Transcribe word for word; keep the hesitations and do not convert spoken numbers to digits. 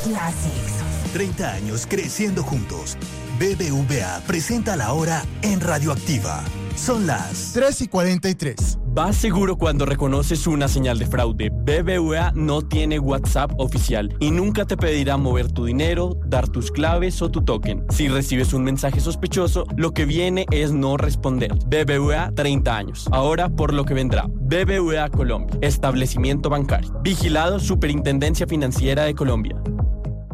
Classics. treinta años creciendo juntos. B B V A presenta la hora en Radioactiva. Son las tres y cuarenta y tres. Vas seguro cuando reconoces una señal de fraude. B B V A no tiene WhatsApp oficial y nunca te pedirá mover tu dinero, dar tus claves o tu token. Si recibes un mensaje sospechoso, lo que viene es no responder. B B V A treinta años. Ahora por lo que vendrá. B B V A Colombia. Establecimiento bancario. Vigilado Superintendencia Financiera de Colombia.